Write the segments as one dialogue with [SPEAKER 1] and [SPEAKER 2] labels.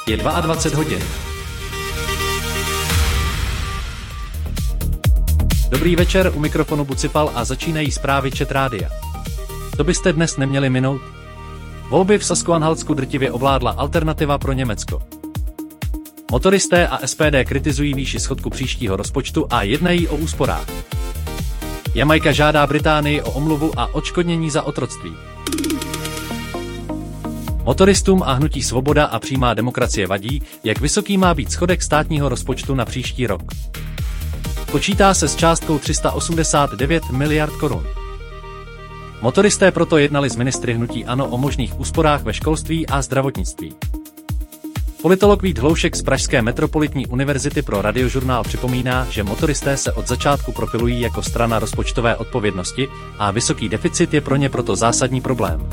[SPEAKER 1] Je 22 hodin. Dobrý večer, u mikrofonu Bucipal a začínají zprávy Čet rádia. To byste dnes neměli minout? Volby v Sasko-Anhaltsku drtivě ovládla Alternativa pro Německo. Motoristé a SPD kritizují výši schodku příštího rozpočtu a jednají o úsporách. Jamajka žádá Británii o omluvu a odškodnění za otroctví. Motoristům a hnutí Svoboda a přímá demokracie vadí, jak vysoký má být schodek státního rozpočtu na příští rok. Počítá se s částkou 389 miliard korun. Motoristé proto jednali s ministry hnutí ANO o možných úsporách ve školství a zdravotnictví. Politolog Vít Hloušek z Pražské metropolitní univerzity pro Radiožurnál připomíná, že motoristé se od začátku profilují jako strana rozpočtové odpovědnosti a vysoký deficit je pro ně proto zásadní problém.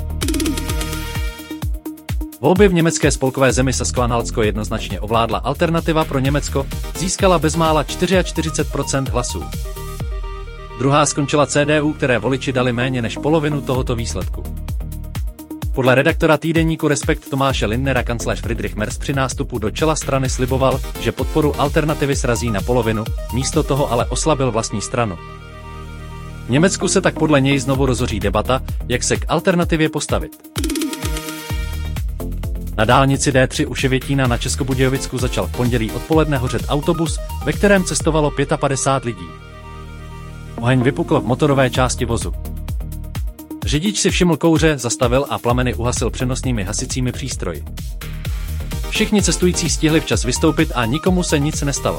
[SPEAKER 1] Volby v německé spolkové zemi Sasko-Anhaltsko jednoznačně ovládla Alternativa pro Německo, získala bezmála 44% hlasů. Druhá skončila CDU, které voliči dali méně než polovinu tohoto výsledku. Podle redaktora týdeníku Respekt Tomáše Lindnera kancléř Friedrich Merz při nástupu do čela strany sliboval, že podporu Alternativy srazí na polovinu, místo toho ale oslabil vlastní stranu. V Německu se tak podle něj znovu rozhoří debata, jak se k Alternativě postavit. Na dálnici D3 u Ševětína na Českobudějovicku začal v pondělí odpoledne hořet autobus, ve kterém cestovalo 55 lidí. Oheň vypukl v motorové části vozu. Řidič si všiml kouře, zastavil a plameny uhasil přenosnými hasicími přístroji. Všichni cestující stihli včas vystoupit a nikomu se nic nestalo.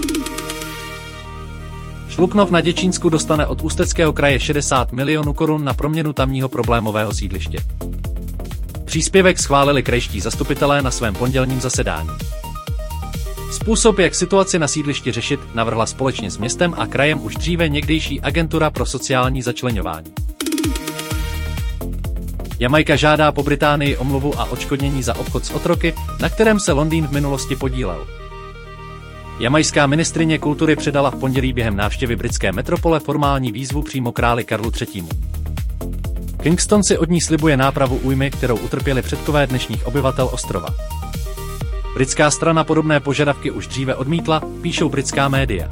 [SPEAKER 1] Šluknov na Děčínsku dostane od Ústeckého kraje 60 milionů korun na proměnu tamního problémového sídliště. Příspěvek schválili krajští zastupitelé na svém pondělním zasedání. Způsob, jak situaci na sídlišti řešit, navrhla společně s městem a krajem už dříve někdejší Agentura pro sociální začleňování. Jamajka žádá po Británii omluvu a odškodnění za obchod s otroky, na kterém se Londýn v minulosti podílel. Jamajská ministryně kultury předala v pondělí během návštěvy britské metropole formální výzvu přímo králi Karlu III. Kingston si od ní slibuje nápravu újmy, kterou utrpěli předkové dnešních obyvatel ostrova. Britská strana podobné požadavky už dříve odmítla, píšou britská média.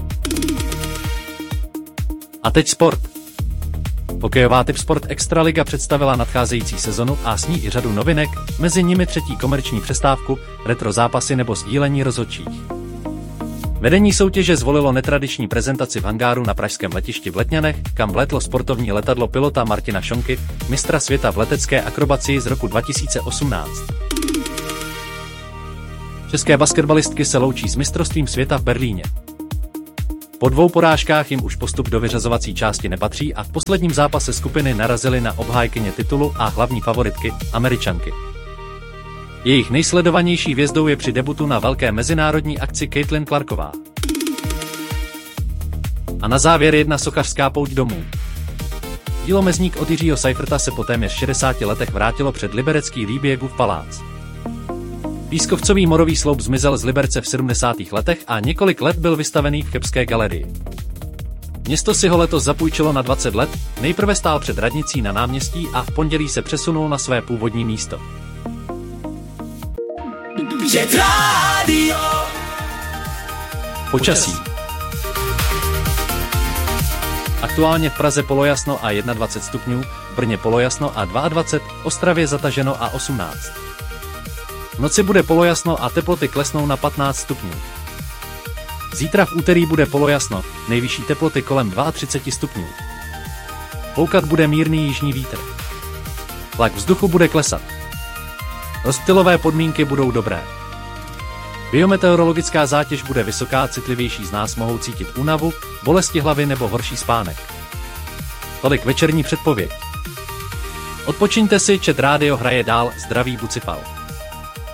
[SPEAKER 1] A teď sport. Hokejová Tipsport Extraliga představila nadcházející sezonu a s ní i řadu novinek, mezi nimi třetí komerční přestávku, retro zápasy nebo sdílení rozhodčích. Vedení soutěže zvolilo netradiční prezentaci v hangáru na pražském letišti v Letňanech, kam vlétlo sportovní letadlo pilota Martina Šonky, mistra světa v letecké akrobacii z roku 2018. České basketbalistky se loučí s mistrovstvím světa v Berlíně. Po 2 porážkách jim už postup do vyřazovací části nepatří a v posledním zápase skupiny narazili na obhájkyně titulu a hlavní favoritky, Američanky. Jejich nejsledovanější hvězdou je při debutu na velké mezinárodní akci Caitlin Clarková. A na závěr jedna sochařská pouť domů. Dílo Mezník od Jiřího Seiferta se po téměř 60 letech vrátilo před liberecký Líbějevův palác. Pískovcový morový sloup zmizel z Liberce v 70. letech a několik let byl vystavený v Chebské galerii. Město si ho letos zapůjčilo na 20 let, nejprve stál před radnicí na náměstí a v pondělí se přesunul na své původní místo. Počasí. Aktuálně v Praze polojasno a 21 stupňů, v Brně polojasno a 22, Ostravě zataženo a 18. V noci bude polojasno a teploty klesnou na 15 stupňů. Zítra v úterý bude polojasno, nejvyšší teploty kolem 32 stupňů. Foukat bude mírný jižní vítr. Tlak vzduchu bude klesat. Rozptylové podmínky budou dobré. Biometeorologická zátěž bude vysoká, citlivější z nás mohou cítit únavu, bolesti hlavy nebo horší spánek. Tolik večerní předpověď. Odpočiňte si, Čet rádio hraje dál, zdraví Bucipal.